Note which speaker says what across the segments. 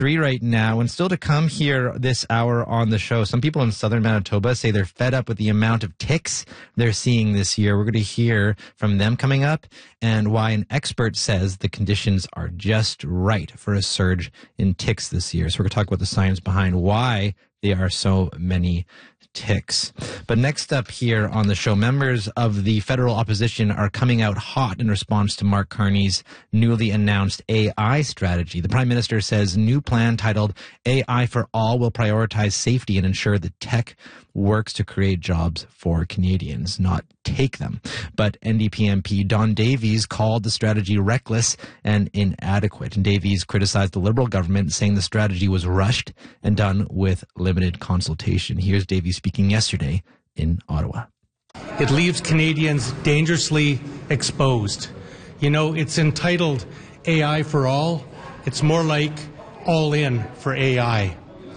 Speaker 1: 3 right now, and still to come here this hour on the show. Some people in southern Manitoba say they're fed up with the amount of ticks they're seeing this year. We're going to hear from them coming up and why an expert says the conditions are just right for a surge in ticks this year. So we're going to talk about the science behind why there are so many ticks. But next up here on the show, members of the federal opposition are coming out hot in response to Mark Carney's newly announced AI strategy. The Prime Minister says new plan titled AI for All will prioritize safety and ensure that tech works to create jobs for Canadians, not take them. But NDP MP Don Davies called the strategy reckless and inadequate. And Davies criticized the Liberal government, saying the strategy was rushed and done with limited consultation. Here's Davies speaking yesterday in Ottawa.
Speaker 2: It leaves Canadians dangerously exposed. You know, it's entitled AI for All. It's more like all in for AI.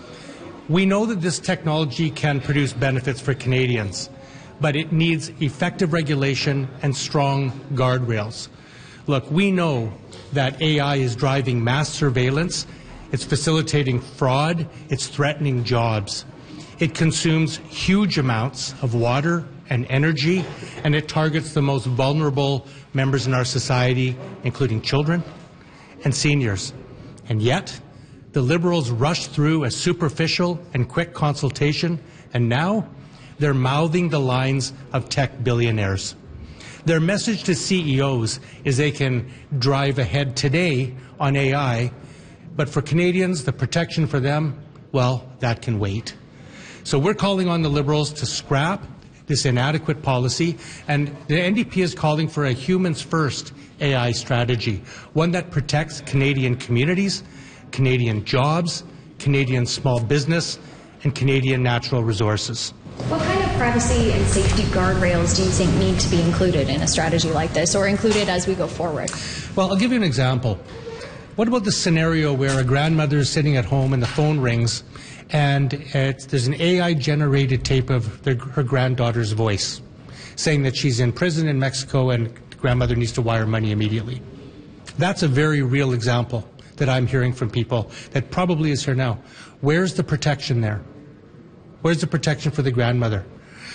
Speaker 2: We know that this technology can produce benefits for Canadians, but it needs effective regulation and strong guardrails. Look, we know that AI is driving mass surveillance, it's facilitating fraud, it's threatening jobs. It consumes huge amounts of water and energy, and it targets the most vulnerable members in our society, including children and seniors. And yet, the Liberals rushed through a superficial and quick consultation, and now they're mouthing the lines of tech billionaires. Their message to CEOs is they can drive ahead today on AI, but for Canadians, the protection for them, well, that can wait. So we're calling on the Liberals to scrap this inadequate policy, and the NDP is calling for a humans first AI strategy, one that protects Canadian communities, Canadian jobs, Canadian small business, and Canadian natural resources.
Speaker 3: What kind of privacy and safety guardrails do you think need to be included in a strategy like this, or included as we go forward?
Speaker 2: Well, I'll give you an example. What about the scenario where a grandmother is sitting at home and the phone rings and there's an AI-generated tape of her granddaughter's voice saying that she's in prison in Mexico and grandmother needs to wire money immediately? That's a very real example that I'm hearing from people that probably is here now. Where's the protection there? Where's the protection for the grandmother?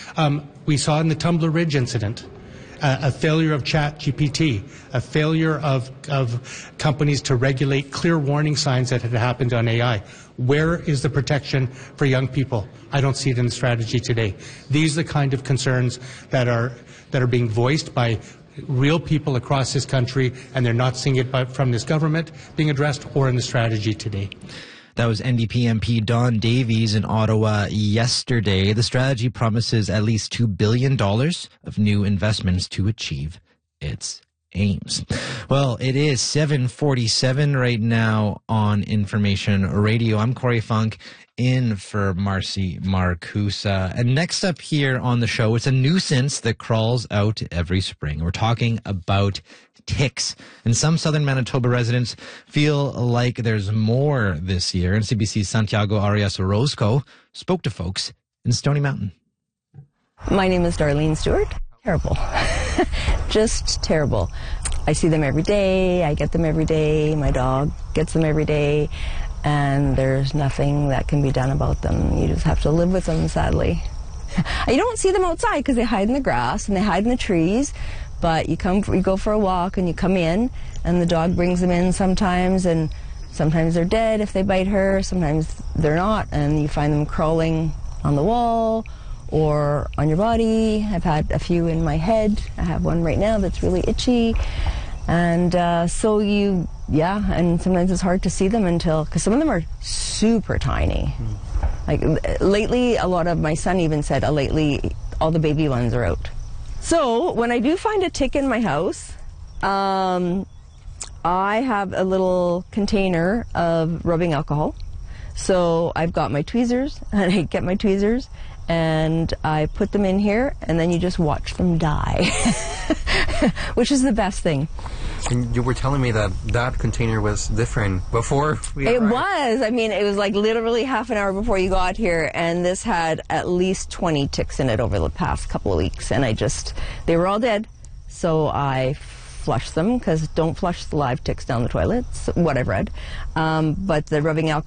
Speaker 2: We saw in the Tumbler Ridge incident a failure of ChatGPT, a failure of companies to regulate clear warning signs that had happened on AI. Where is the protection for young people? I don't see it in the strategy today. These are the kind of concerns that are being voiced by real people across this country, and they're not seeing it from this government being addressed or in the strategy today.
Speaker 1: That was NDP MP Don Davies in Ottawa yesterday. The strategy promises at least $2 billion of new investments to achieve its aims. Well, it is 7:47 right now on Information Radio. I'm Corey Funk in for Marcy Marcusa. And next up here on the show, it's a nuisance that crawls out every spring. We're talking about ticks. And some southern Manitoba residents feel like there's more this year. And CBC's Santiago Arias Orozco spoke to folks in Stony Mountain.
Speaker 4: My name is Darlene Stewart. Terrible. Just terrible. I see them every day. I get them every day. My dog gets them every day. And there's nothing that can be done about them. You just have to live with them, sadly. You don't see them outside because they hide in the grass and they hide in the trees. But you go for a walk and you come in, and the dog brings them in sometimes, and sometimes they're dead if they bite her, sometimes they're not, and you find them crawling on the wall or on your body. I've had a few in my head. I have one right now that's really itchy. And and sometimes it's hard to see them because some of them are super tiny. Like lately, a lot of my son even said, lately all the baby ones are out. So when I do find a tick in my house, I have a little container of rubbing alcohol. So I've got my tweezers, and I get my tweezers, and I put them in here, and then you just watch them die, which is the best thing.
Speaker 5: And you were telling me that that container was different before we arrived.
Speaker 4: It was. I mean, it was like literally half an hour before you got here, and this had at least 20 ticks in it over the past couple of weeks, and they were all dead, so I flushed them, because don't flush the live ticks down the toilet, what I've read. But the rubbing alcohol